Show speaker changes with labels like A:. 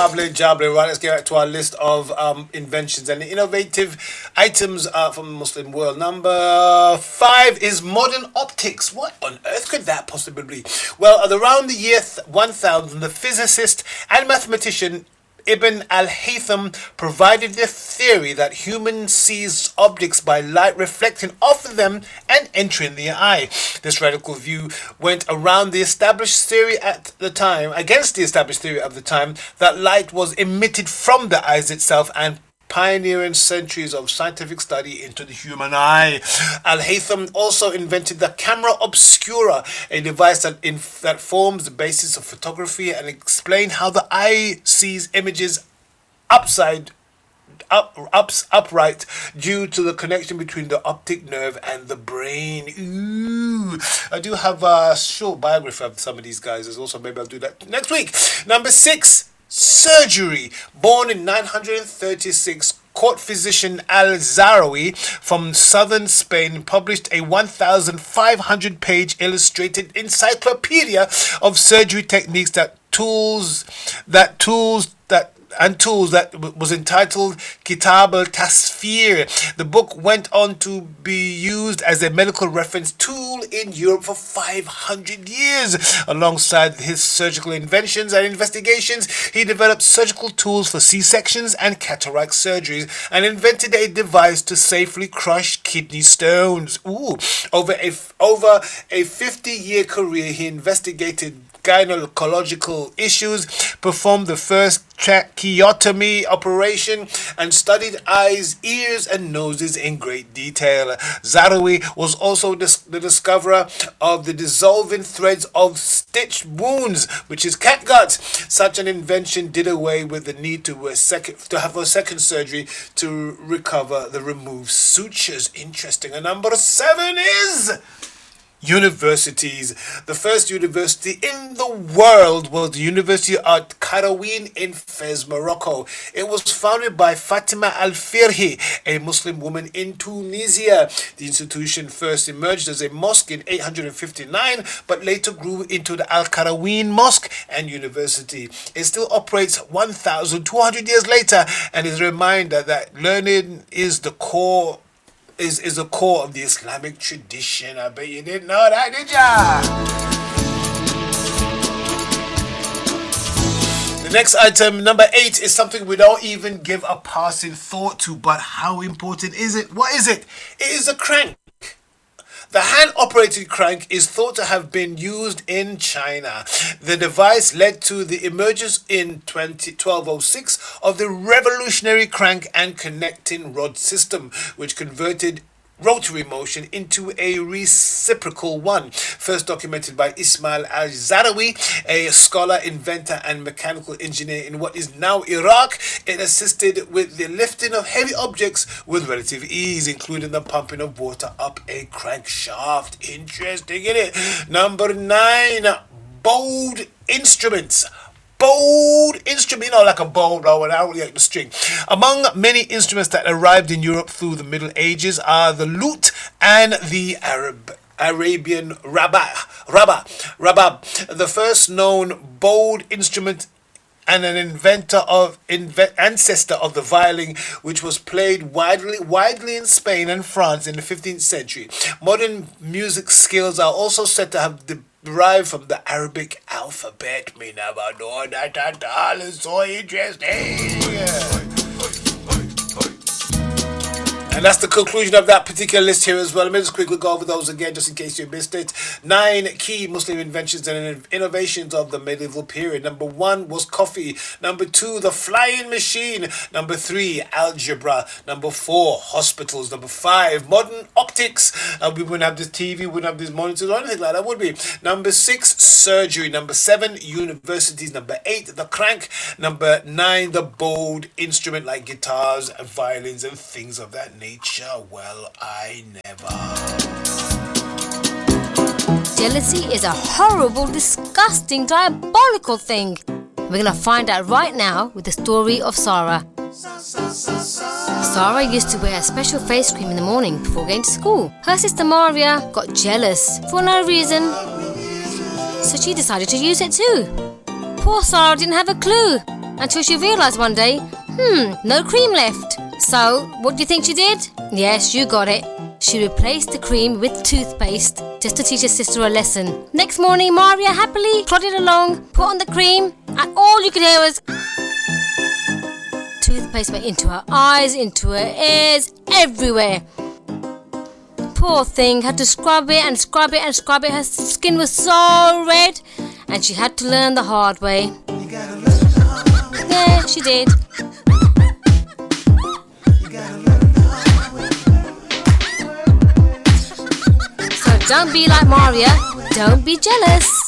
A: Jable. Right, let's get back to our list of inventions and innovative items from the Muslim world. Number 5 is modern optics. What on earth could that possibly be? Well, around the year 1000, the physicist and mathematician Ibn al-Haytham provided the theory that humans sees objects by light reflecting off of them and entering the eye. This radical view went around the established theory at the time, against the established theory of the time, that light was emitted from the eyes itself and pioneering centuries of scientific study into the human eye. Al-Haytham also invented the camera obscura, a device that forms the basis of photography and explained how the eye sees images upright due to the connection between the optic nerve and the brain. Ooh, I do have a short biography of some of these guys as well, so maybe I'll do that next week. Number 6. Surgery. Born in 936, court physician Al-Zarawi from southern Spain published a 1,500-page illustrated encyclopedia of surgery techniques that was entitled Kitab al-Tasfir. The book went on to be used as a medical reference tool in Europe for 500 years. Alongside his surgical inventions and investigations, he developed surgical tools for C-sections and cataract surgeries and invented a device to safely crush kidney stones. Over a 50-year career, he investigated gynecological issues, performed the first tracheotomy operation, and studied eyes, ears, and noses in great detail. Zarawi was also the discoverer of the dissolving threads of stitched wounds, which is catgut. Such an invention did away with the need to have a second surgery to recover the removed sutures. Interesting. And number 7 is universities. The first university in the world was the University at Qarawin in Fez, Morocco. It was founded by Fatima Al-Firhi, a Muslim woman in Tunisia. The institution first emerged as a mosque in 859, but later grew into the Al-Qarawin Mosque and University. It still operates 1,200 years later and is a reminder that learning is the core of the Islamic tradition. I bet you didn't know that, did ya? The next item, number 8, is something we don't even give a passing thought to, but how important is it? What is it? It is a crank. The hand-operated crank is thought to have been used in China. The device led to the emergence in 1206 of the revolutionary crank and connecting rod system, which converted rotary motion into a reciprocal one. First documented by Ismail al-Zarawi, a scholar, inventor, and mechanical engineer in what is now Iraq. It assisted with the lifting of heavy objects with relative ease, including the pumping of water up a crankshaft. Interesting, isn't it? Number 9, bowed instruments. Bowed instrument, like a bow and out like the string. Among many instruments that arrived in Europe through the Middle Ages are the lute and the Arabian rabab. The first known bowed instrument and an ancestor of the violin, which was played widely in Spain and France in the 15th century. Modern music skills are also said to have derived from the Arabic alphabet. Me never know that at all. It's so interesting. And that's the conclusion of that particular list here as well. Let me just quickly go over those again, just in case you missed it. 9 key Muslim inventions and innovations of the medieval period. Number 1 was coffee. Number 2, the flying machine. Number 3, algebra. Number 4, hospitals. Number 5, modern optics. We wouldn't have this TV, we wouldn't have these monitors or anything like that, would we? Number 6, surgery. Number 7, universities. Number 8, the crank. Number 9, the bowed instrument like guitars and violins and things of that nature. Well, I never.
B: Jealousy is a horrible, disgusting, diabolical thing. We're going to find out right now with the story of Sarah. Sarah used to wear a special face cream in the morning before going to school. Her sister Maria got jealous for no reason, so she decided to use it too. Poor Sarah didn't have a clue until she realised one day, no cream left. So, what do you think she did? Yes, you got it. She replaced the cream with toothpaste just to teach her sister a lesson. Next morning, Maria happily plodded along, put on the cream, and all you could hear was toothpaste went into her eyes, into her ears, everywhere. Poor thing had to scrub it and scrub it and scrub it. Her skin was so red, and she had to learn the hard way. Yeah, she did. So don't be like Maria. Don't be jealous.